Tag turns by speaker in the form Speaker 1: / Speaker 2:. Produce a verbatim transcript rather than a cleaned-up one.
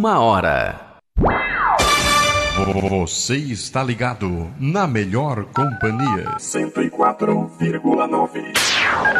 Speaker 1: uma hora.
Speaker 2: Você está ligado na melhor companhia.
Speaker 3: cento e quatro vírgula nove.